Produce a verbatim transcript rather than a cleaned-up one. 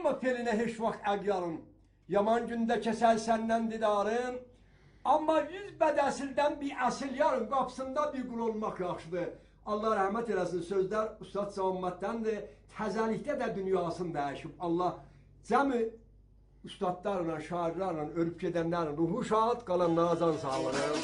Aldanma pelinə heç vaxt əqyarım. Yaman gündə kəsər səndən didarım. Amma yüz bədəsildən bir əsil yarım qapısında bir qul olmaq yaxşıdır. Allah rəhmət eləsin, sözlər Ustad Savunmətdəndir. Təzəlikdə də dünyasını dəyişib. Allah cəmi ustadlarla, şairlərlə, ölüb gedənlərlə ruhu şad qalan nazan sağlarım.